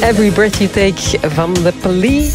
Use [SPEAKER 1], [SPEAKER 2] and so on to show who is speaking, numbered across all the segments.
[SPEAKER 1] Every Breath You Take van The Police.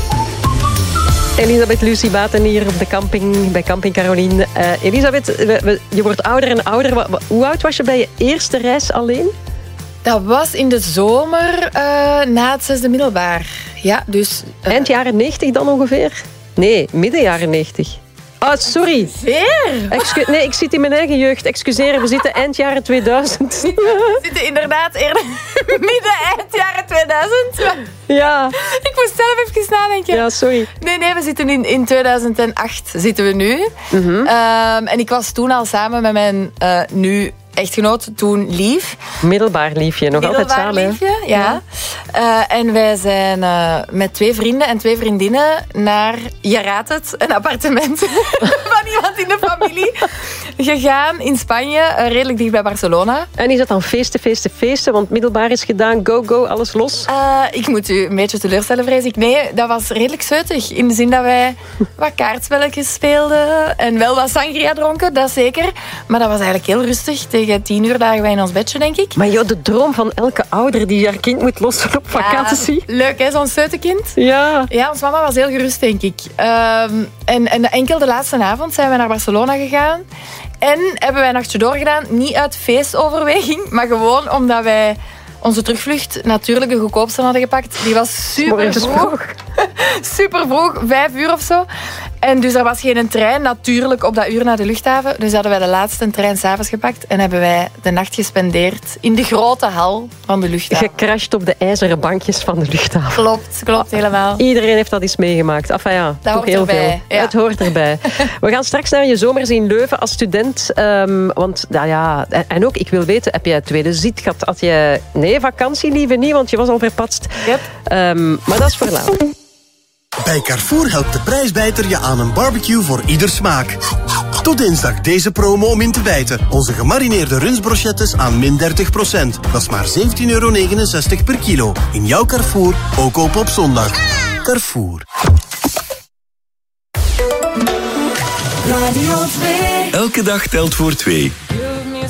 [SPEAKER 1] Elisabeth Lucie Baten hier op de camping, bij Camping Caroline. Elisabeth, je wordt ouder en ouder. Hoe oud was je bij je eerste reis alleen?
[SPEAKER 2] Dat was in de zomer na het 6e middelbaar. Ja, dus...
[SPEAKER 1] Eind jaren 90 dan ongeveer? Nee, midden jaren 90. Oh, sorry. Nee, ik zit in mijn eigen jeugd. Excuseer, we zitten eind jaren 2000.
[SPEAKER 2] We zitten inderdaad eerder midden eind jaren 2000.
[SPEAKER 1] Ja.
[SPEAKER 2] Ik moest zelf even nadenken.
[SPEAKER 1] Ja, sorry.
[SPEAKER 2] Nee, we zitten in 2008 zitten we nu.
[SPEAKER 1] Mm-hmm.
[SPEAKER 2] En ik was toen al samen met mijn nu echtgenoot, toen Lief.
[SPEAKER 1] Middelbaar liefje, nog altijd samen.
[SPEAKER 2] Liefje, ja. En wij zijn met 2 vrienden en 2 vriendinnen naar, je raadt het, een appartement van iemand in de familie gegaan in Spanje, redelijk dicht bij Barcelona.
[SPEAKER 1] En is dat dan feesten? Want middelbaar is gedaan, go, alles los?
[SPEAKER 2] Ik moet u een beetje teleurstellen, vrees ik. Nee, dat was redelijk zeutig. In de zin dat wij wat kaartspelletjes speelden en wel wat sangria dronken, dat zeker. Maar dat was eigenlijk heel rustig. Tegen 10 uur lagen wij in ons bedje, denk ik.
[SPEAKER 1] Maar joh, de droom van elke ouder die haar kind moet lossen op vakantie.
[SPEAKER 2] Ja, leuk, hè, zo'n zeutekind?
[SPEAKER 1] Ja.
[SPEAKER 2] Ja, ons mama was heel gerust, denk ik. En enkel de laatste avond zijn we naar Barcelona gegaan. En hebben wij een nachtje doorgedaan. Niet uit feestoverweging, maar gewoon omdat wij onze terugvlucht natuurlijk de goedkoopste hadden gepakt. Die was super vroeg. Super vroeg, 5 uur of zo. En dus er was geen trein, natuurlijk, op dat uur naar de luchthaven. Dus hadden wij de laatste trein 's avonds gepakt. En hebben wij de nacht gespendeerd in de grote hal van de luchthaven.
[SPEAKER 1] Gecrashed op de ijzeren bankjes van de luchthaven.
[SPEAKER 2] Klopt helemaal.
[SPEAKER 1] Iedereen heeft dat eens meegemaakt. Enfin ja,
[SPEAKER 2] dat
[SPEAKER 1] toch heel
[SPEAKER 2] erbij,
[SPEAKER 1] veel.
[SPEAKER 2] Ja.
[SPEAKER 1] Het hoort erbij. We gaan straks naar je zomers in Leuven als student. Want, nou ja, en ook, ik wil weten, heb jij het tweede zit gehad? Had je... Nee, vakantie liever niet, want je was al verpatst.
[SPEAKER 2] Yep.
[SPEAKER 1] Maar dat is voor later.
[SPEAKER 3] Bij Carrefour helpt de prijsbijter je aan een barbecue voor ieder smaak. Tot dinsdag deze promo om in te bijten. Onze gemarineerde rundsbrochettes aan min 30%. Dat is maar €17,69 per kilo. In jouw Carrefour, ook open op zondag. Carrefour.
[SPEAKER 4] Radio 2.
[SPEAKER 5] Elke dag telt voor 2.